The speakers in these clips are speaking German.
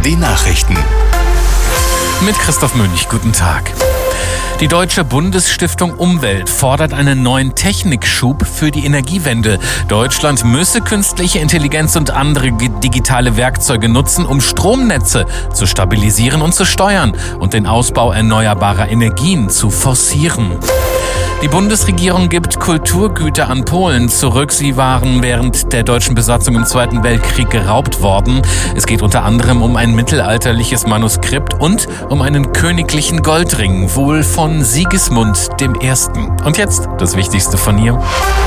die Nachrichten. Mit Christoph Mönch, guten Tag. Die Deutsche Bundesstiftung Umwelt fordert einen neuen Technikschub für die Energiewende. Deutschland müsse künstliche Intelligenz und andere digitale Werkzeuge nutzen, um Stromnetze zu stabilisieren und zu steuern und den Ausbau erneuerbarer Energien zu forcieren. Die Bundesregierung gibt Kulturgüter an Polen zurück. Sie waren während der deutschen Besatzung im Zweiten Weltkrieg geraubt worden. Es geht unter anderem um ein mittelalterliches Manuskript und um einen königlichen Goldring, wohl von Sigismund I. Und jetzt das Wichtigste von ihr.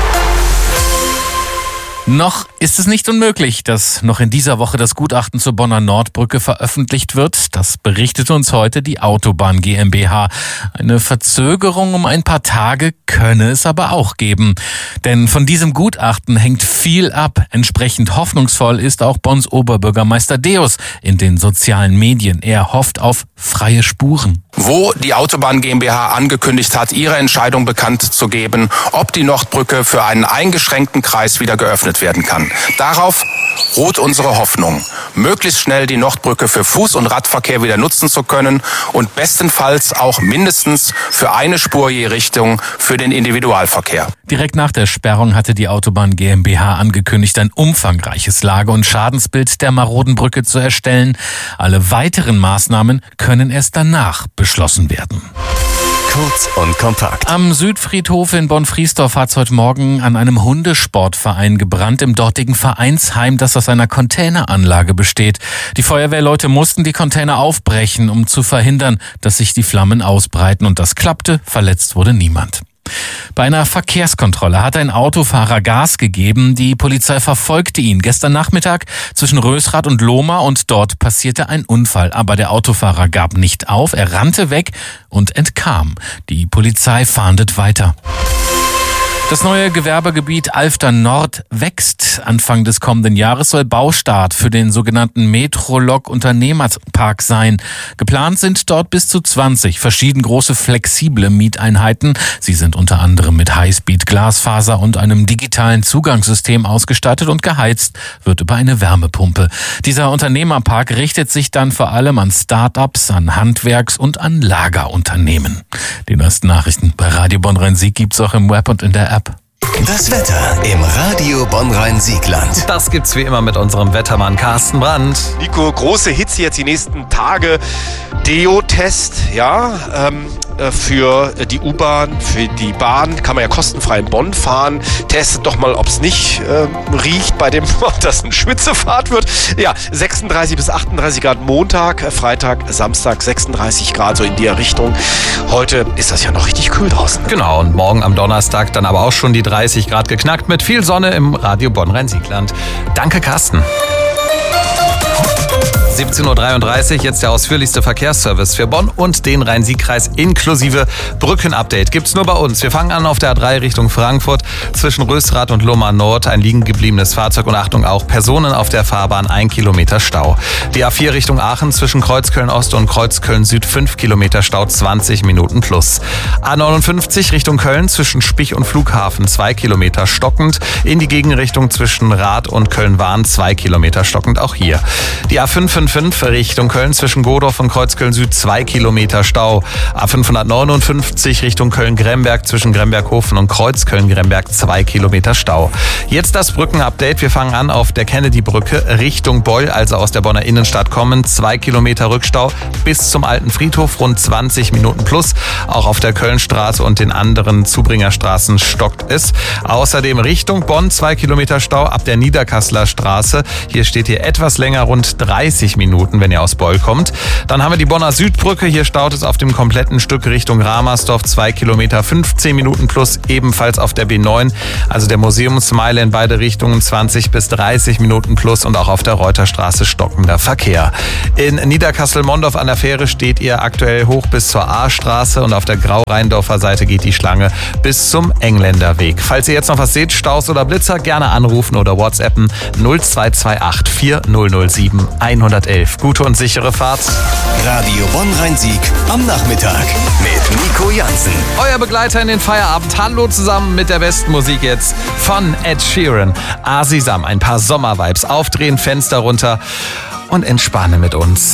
Noch ist es nicht unmöglich, dass noch in dieser Woche das Gutachten zur Bonner Nordbrücke veröffentlicht wird. Das berichtet uns heute die Autobahn GmbH. Eine Verzögerung um ein paar Tage könne es aber auch geben. Denn von diesem Gutachten hängt viel ab. Entsprechend hoffnungsvoll ist auch Bonns Oberbürgermeister Deus in den sozialen Medien. Er hofft auf freie Spuren. Wo die Autobahn GmbH angekündigt hat, ihre Entscheidung bekannt zu geben, ob die Nordbrücke für einen eingeschränkten Kreis wieder geöffnet werden kann. Darauf ruht unsere Hoffnung, möglichst schnell die Nordbrücke für Fuß- und Radverkehr wieder nutzen zu können und bestenfalls auch mindestens für eine Spur je Richtung für den Individualverkehr. Direkt nach der Sperrung hatte die Autobahn GmbH angekündigt, ein umfangreiches Lage- und Schadensbild der maroden Brücke zu erstellen. Alle weiteren Maßnahmen können erst danach beschlossen werden. Kurz und kompakt. Am Südfriedhof in Bonn-Friesdorf hat es heute Morgen an einem Hundesportverein gebrannt, im dortigen Vereinsheim, das aus einer Containeranlage besteht. Die Feuerwehrleute mussten die Container aufbrechen, um zu verhindern, dass sich die Flammen ausbreiten. Und das klappte, verletzt wurde niemand. Bei einer Verkehrskontrolle hat ein Autofahrer Gas gegeben. Die Polizei verfolgte ihn gestern Nachmittag zwischen Rösrath und Lohmar und dort passierte ein Unfall. Aber der Autofahrer gab nicht auf, er rannte weg und entkam. Die Polizei fahndet weiter. Das neue Gewerbegebiet Alfter Nord wächst. Anfang des kommenden Jahres soll Baustart für den sogenannten Metrolog-Unternehmerpark sein. Geplant sind dort bis zu 20 verschieden große flexible Mieteinheiten. Sie sind unter anderem mit Highspeed-Glasfaser und einem digitalen Zugangssystem ausgestattet und geheizt wird über eine Wärmepumpe. Dieser Unternehmerpark richtet sich dann vor allem an Start-ups, an Handwerks- und an Lagerunternehmen. Die neuesten Nachrichten bei Radio Bonn-Rhein-Sieg gibt's auch im Web und in der App. Das Wetter im Radio Bonn-Rhein-Siegland. Das gibt's wie immer mit unserem Wettermann Carsten Brandt. Nico, große Hitze jetzt die nächsten Tage. Deo-Test, für die U-Bahn, für die Bahn kann man ja kostenfrei in Bonn fahren. Testet doch mal, ob es nicht riecht, ob das eine Schwitzefahrt wird. Ja, 36 bis 38 Grad Montag, Freitag, Samstag 36 Grad, so in der Richtung. Heute ist das ja noch richtig kühl draußen. Genau, und morgen am Donnerstag dann aber auch schon die 30 Grad geknackt mit viel Sonne im Radio Bonn-Rhein-Siegland. Danke, Carsten. 17.33 Uhr, jetzt der ausführlichste Verkehrsservice für Bonn und den Rhein-Sieg-Kreis inklusive Brückenupdate. Gibt's nur bei uns. Wir fangen an auf der A3 Richtung Frankfurt. Zwischen Rösrath und Lohmar Nord ein liegen gebliebenes Fahrzeug und Achtung auch Personen auf der Fahrbahn, 1 Kilometer Stau. Die A4 Richtung Aachen zwischen Kreuzköln Ost und Kreuzköln Süd 5 Kilometer Stau, 20 Minuten plus. A59 Richtung Köln zwischen Spich und Flughafen 2 Kilometer stockend. In die Gegenrichtung zwischen Rath und Köln-Wahn 2 Kilometer stockend auch hier. Die A555 Richtung Köln zwischen Godorf und Kreuzköln Süd 2 Kilometer Stau. A559 Richtung Köln-Gremberg zwischen Gremberghofen und Kreuzköln-Gremberg 2 Kilometer Stau. Jetzt das Brückenupdate. Wir fangen an auf der Kennedy-Brücke Richtung Beul, also aus der Bonner Innenstadt kommen. 2 Kilometer Rückstau bis zum Alten Friedhof, rund 20 Minuten plus. Auch auf der Kölnstraße und den anderen Zubringerstraßen stockt es. Außerdem Richtung Bonn 2 Kilometer Stau ab der Niederkasseler Straße. Hier steht hier etwas länger, rund 30 Minuten, wenn ihr aus Beul kommt. Dann haben wir die Bonner Südbrücke. Hier staut es auf dem kompletten Stück Richtung Ramersdorf 2 Kilometer, 15 Minuten plus, ebenfalls auf der B9, also der Museumsmeile in beide Richtungen 20 bis 30 Minuten plus und auch auf der Reuterstraße stockender Verkehr. In Niederkassel-Mondorf an der Fähre steht ihr aktuell hoch bis zur A-Straße und auf der Grau-Rheindorfer Seite geht die Schlange bis zum Engländerweg. Falls ihr jetzt noch was seht, Staus oder Blitzer, gerne anrufen oder WhatsAppen 0228 4007 111. Gute und sichere Fahrt. Radio Bonn-Rhein-Sieg am Nachmittag mit Nico Jansen. Euer Begleiter in den Feierabend. Hallo zusammen mit der besten Musik jetzt von Ed Sheeran. Asisam, ein paar Sommervibes. Aufdrehen, Fenster runter und entspanne mit uns.